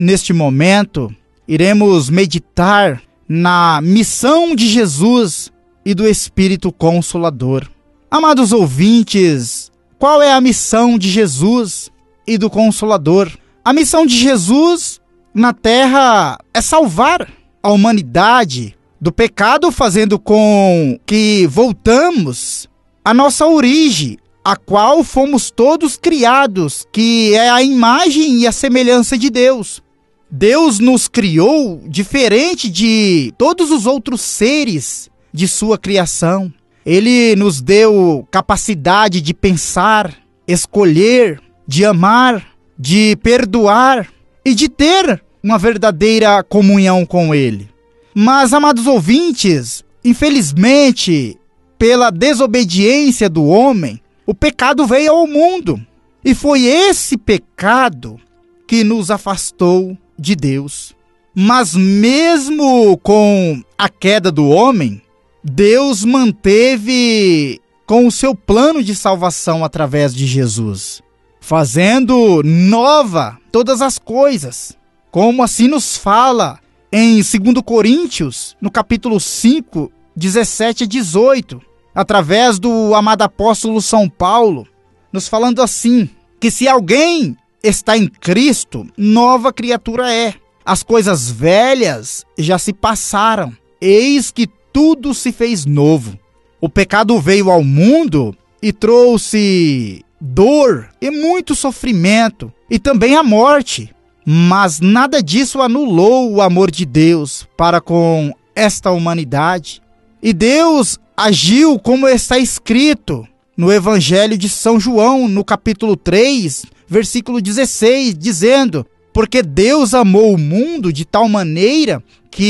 neste momento, iremos meditar na missão de Jesus e do Espírito Consolador. Amados ouvintes, qual é a missão de Jesus e do Consolador? A missão de Jesus na terra é salvar a humanidade do pecado, fazendo com que voltamos à nossa origem, a qual fomos todos criados, que é a imagem e a semelhança de Deus. Deus nos criou diferente de todos os outros seres de sua criação. Ele nos deu capacidade de pensar, escolher, de amar, de perdoar e de ter uma verdadeira comunhão com Ele. Mas, amados ouvintes, infelizmente, pela desobediência do homem, o pecado veio ao mundo. E foi esse pecado que nos afastou de Deus. Mas mesmo com a queda do homem, Deus manteve com o seu plano de salvação através de Jesus, fazendo nova todas as coisas, como assim nos fala em 2 Coríntios, no capítulo 5, 17 a 18, através do amado apóstolo São Paulo, nos falando assim, que se alguém está em Cristo, nova criatura é. As coisas velhas já se passaram, eis que tudo se fez novo. O pecado veio ao mundo e trouxe dor e muito sofrimento e também a morte. Mas nada disso anulou o amor de Deus para com esta humanidade. E Deus agiu como está escrito no Evangelho de São João, no capítulo 3, versículo 16, dizendo: porque Deus amou o mundo de tal maneira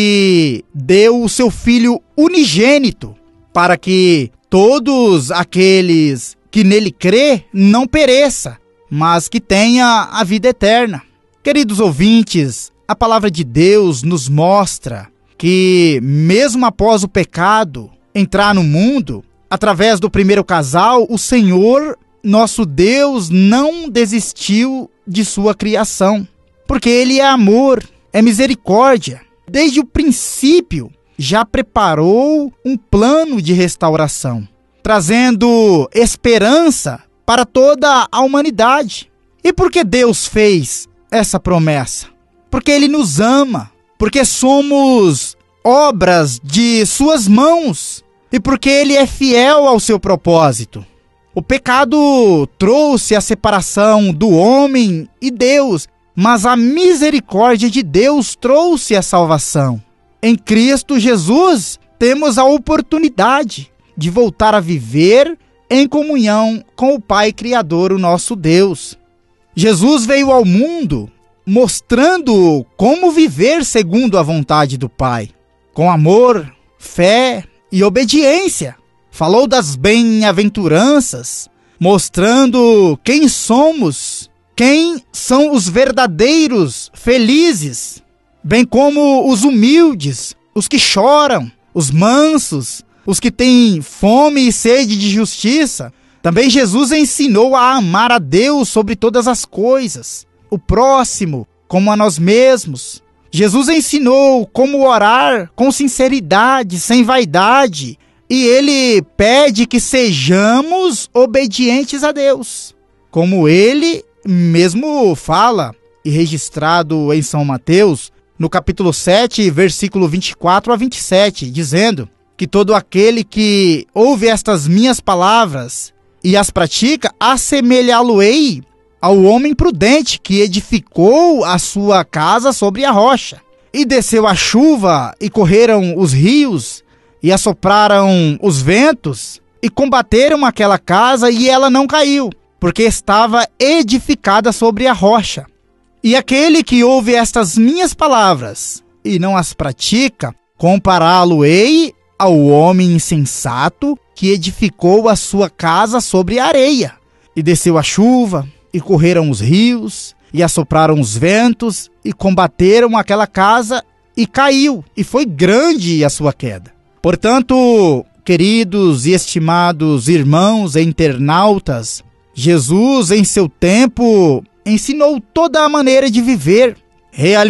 que deu o seu Filho unigênito, para que todos aqueles que nele crê não pereça, mas que tenha a vida eterna. Queridos ouvintes, a palavra de Deus nos mostra que, mesmo após o pecado entrar no mundo, através do primeiro casal, o Senhor, nosso Deus, não desistiu de sua criação, porque Ele é amor, é misericórdia. Desde o princípio, já preparou um plano de restauração, trazendo esperança para toda a humanidade. E por que Deus fez essa promessa? Porque Ele nos ama, porque somos obras de suas mãos e porque Ele é fiel ao seu propósito. O pecado trouxe a separação do homem e Deus, mas a misericórdia de Deus trouxe a salvação. Em Cristo Jesus, temos a oportunidade de voltar a viver em comunhão com o Pai Criador, o nosso Deus. Jesus veio ao mundo mostrando como viver segundo a vontade do Pai, com amor, fé e obediência. Falou das bem-aventuranças, mostrando quem somos, quem são os verdadeiros felizes, bem como os humildes, os que choram, os mansos, os que têm fome e sede de justiça. Também Jesus ensinou a amar a Deus sobre todas as coisas, o próximo como a nós mesmos. Jesus ensinou como orar com sinceridade, sem vaidade, e Ele pede que sejamos obedientes a Deus, como Ele mesmo fala, e registrado em São Mateus, no capítulo 7, versículo 24 a 27, dizendo que todo aquele que ouve estas minhas palavras e as pratica, assemelhá-lo-ei ao homem prudente que edificou a sua casa sobre a rocha. E desceu a chuva, e correram os rios, e assopraram os ventos, e combateram aquela casa, e ela não caiu, porque estava edificada sobre a rocha. E aquele que ouve estas minhas palavras e não as pratica, compará-lo-ei ao homem insensato que edificou a sua casa sobre a areia. E desceu a chuva, e correram os rios, e assopraram os ventos, e combateram aquela casa, e caiu, e foi grande a sua queda. Portanto, queridos e estimados irmãos e internautas, Jesus, em seu tempo, ensinou toda a maneira de viver, realizar